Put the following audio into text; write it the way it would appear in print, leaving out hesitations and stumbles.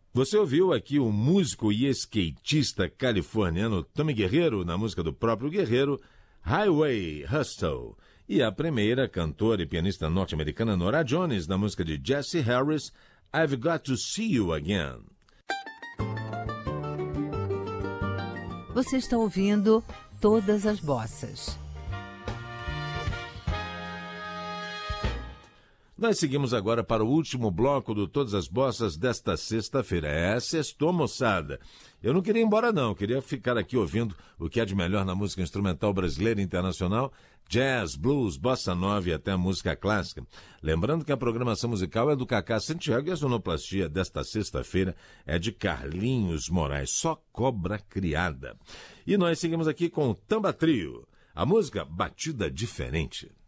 Você ouviu aqui o músico e skatista californiano Tommy Guerrero, na música do próprio Guerrero, Highway Hustle. E a primeira cantora e pianista norte-americana Norah Jones, na música de Jesse Harris, I've Got to See You Again. Você está ouvindo Todas as Bossas. Nós seguimos agora para o último bloco do Todas as Bossas desta sexta-feira. Sextou, moçada. Eu não queria ir embora, não. Eu queria ficar aqui ouvindo o que há de melhor na música instrumental brasileira e internacional, jazz, blues, bossa nova e até a música clássica. Lembrando que a programação musical é do Cacá Santiago e a sonoplastia desta sexta-feira é de Carlinhos Moraes, só cobra criada. E nós seguimos aqui com o Tamba Trio, a música Batida Diferente.